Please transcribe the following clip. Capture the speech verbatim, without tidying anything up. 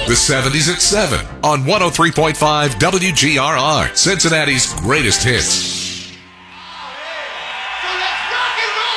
The seventies at seven on one oh three point five W G R R, Cincinnati's greatest hits. So let's rock and roll!